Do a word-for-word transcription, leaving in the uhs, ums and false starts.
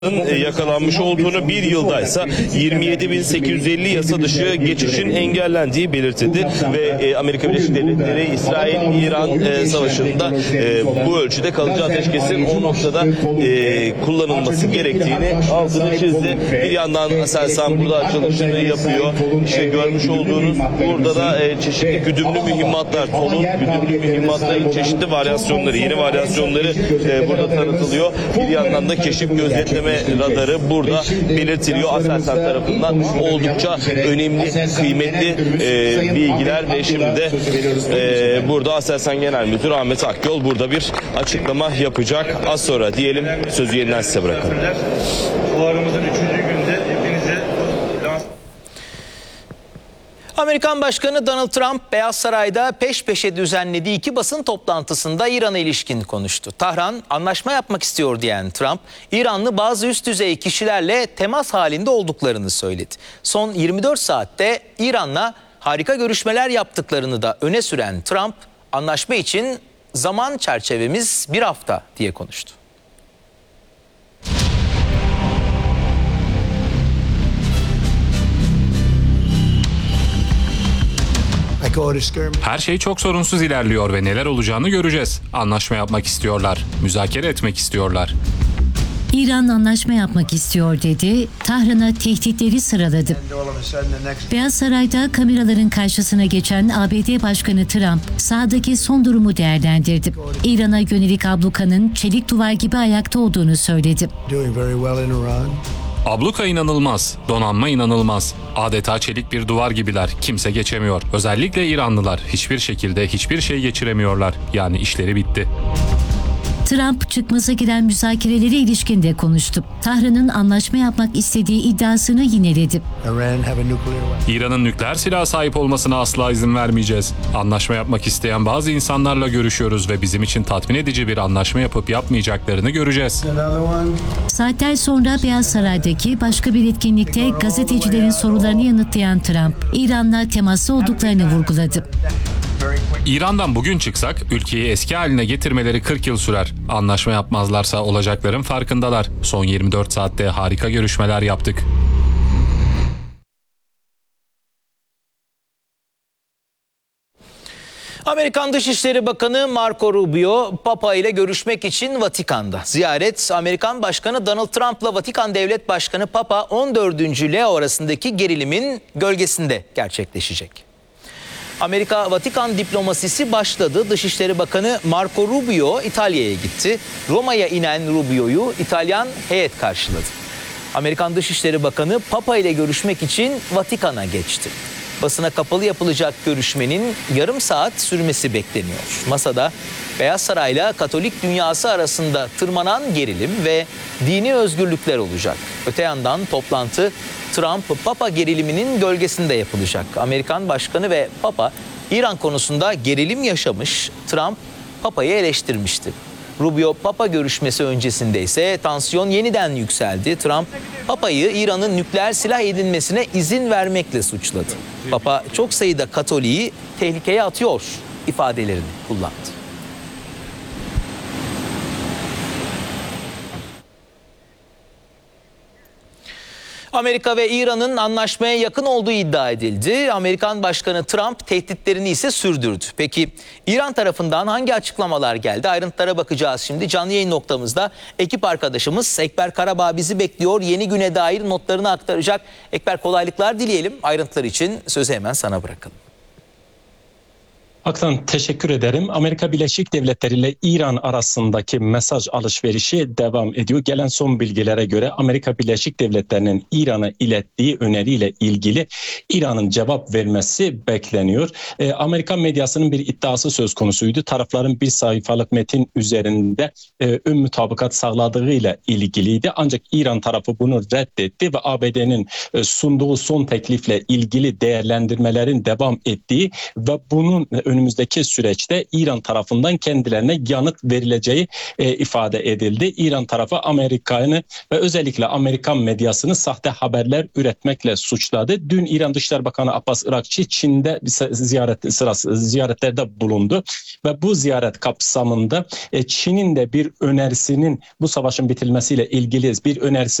yakalanmış olduğunu, bir yıldaysa yirmi yedi bin sekiz yüz elli yasa dışı geçişin engellendiği belirtildi ve Amerika Birleşik Devletleri İsrail-İran savaşında bu ölçüde kalıcı ateşkesin o noktada kullanılması gerektiğini altını çizdi. Bir yandan Aselsan burada açılışını yapıyor. İşte görmüş olduğunuz burada da çeşitli güdümlü mühimmatlar, tonun güdümlü mühimmatların çeşitli varyasyonları, yeni varyasyonları burada tanıtılıyor. Bir yandan da keşif gözetleme radarı burada belirtiliyor. Aselsan tarafından oldukça önemli, kıymetli e, bilgiler ve şimdi de e, burada Aselsan Genel Müdürü Ahmet Akyol burada bir açıklama yapacak. Az sonra diyelim, sözü yeniden size bırakalım. Fuarımızın üçüncü günde hepinize Amerikan Başkanı Donald Trump, Beyaz Saray'da peş peşe düzenlediği iki basın toplantısında İran'a ilişkin konuştu. Tahran anlaşma yapmak istiyor diyen Trump, İranlı bazı üst düzey kişilerle temas halinde olduklarını söyledi. Son yirmi dört saatte İran'la harika görüşmeler yaptıklarını da öne süren Trump, anlaşma için zaman çerçevemiz bir hafta diye konuştu. Her şey çok sorunsuz ilerliyor ve neler olacağını göreceğiz. Anlaşma yapmak istiyorlar, müzakere etmek istiyorlar. İran anlaşma yapmak istiyor dedi, Tahran'a tehditleri sıraladı. Beyaz Saray'da kameraların karşısına geçen A B D Başkanı Trump, sahadaki son durumu değerlendirdi. İran'a yönelik ablukanın çelik duvar gibi ayakta olduğunu söyledi. Abluka inanılmaz, donanma inanılmaz. Adeta çelik bir duvar gibiler, kimse geçemiyor. Özellikle İranlılar hiçbir şekilde hiçbir şey geçiremiyorlar. Yani işleri bitti. Trump çıkmaza giren müzakerelere ilişkin de konuştu. Tahran'ın anlaşma yapmak istediği iddiasını yineledi. İran'ın nükleer silaha sahip olmasına asla izin vermeyeceğiz. Anlaşma yapmak isteyen bazı insanlarla görüşüyoruz ve bizim için tatmin edici bir anlaşma yapıp yapmayacaklarını göreceğiz. Saatler sonra Beyaz Saray'daki başka bir etkinlikte gazetecilerin sorularını yanıtlayan Trump, İran'la temaslı olduklarını vurguladı. İran'dan bugün çıksak ülkeyi eski haline getirmeleri kırk yıl sürer. Anlaşma yapmazlarsa olacakların farkındalar. Son yirmi dört saatte harika görüşmeler yaptık. Amerikan Dışişleri Bakanı Marco Rubio, Papa ile görüşmek için Vatikan'da. Ziyaret, Amerikan Başkanı Donald Trump'la Vatikan Devlet Başkanı Papa on dördüncü Leo arasındaki gerilimin gölgesinde gerçekleşecek. Amerika-Vatikan diplomasisi başladı. Dışişleri Bakanı Marco Rubio İtalya'ya gitti. Roma'ya inen Rubio'yu İtalyan heyet karşıladı. Amerikan Dışişleri Bakanı Papa ile görüşmek için Vatikan'a geçti. Basına kapalı yapılacak görüşmenin yarım saat sürmesi bekleniyor. Masada Beyaz Saray'la Katolik dünyası arasında tırmanan gerilim ve dini özgürlükler olacak. Öte yandan toplantı Trump-Papa geriliminin gölgesinde yapılacak. Amerikan Başkanı ve Papa İran konusunda gerilim yaşamış, Trump Papa'yı eleştirmişti. Rubio Papa görüşmesi öncesinde ise tansiyon yeniden yükseldi. Trump Papa'yı İran'ın nükleer silah edinmesine izin vermekle suçladı. Papa çok sayıda Katolik'i tehlikeye atıyor ifadelerini kullandı. Amerika ve İran'ın anlaşmaya yakın olduğu iddia edildi. Amerikan Başkanı Trump tehditlerini ise sürdürdü. Peki İran tarafından hangi açıklamalar geldi? Ayrıntılara bakacağız şimdi. Canlı yayın noktamızda ekip arkadaşımız Ekber Karabağ bizi bekliyor. Yeni güne dair notlarını aktaracak. Ekber, kolaylıklar dileyelim. Ayrıntılar için sözü hemen sana bırakalım. Aktan, teşekkür ederim. Amerika Birleşik Devletleri ile İran arasındaki mesaj alışverişi devam ediyor. Gelen son bilgilere göre Amerika Birleşik Devletleri'nin İran'a ilettiği öneriyle ilgili İran'ın cevap vermesi bekleniyor. Ee, Amerikan medyasının bir iddiası söz konusuydu. Tarafların bir sayfalık metin üzerinde e, ön mutabakat sağladığıyla ilgiliydi. Ancak İran tarafı bunu reddetti ve A B D'nin e, sunduğu son teklifle ilgili değerlendirmelerin devam ettiği ve bunun önümüzdeki süreçte İran tarafından kendilerine yanıt verileceği e, ifade edildi. İran tarafı Amerika'nı ve özellikle Amerikan medyasını sahte haberler üretmekle suçladı. Dün İran Dışişleri Bakanı Abbas Irakçı Çin'de bir ziyaret sırası ziyaretlerde bulundu ve bu ziyaret kapsamında e, Çin'in de bir önerisinin bu savaşın bitirilmesiyle ilgili bir önerisi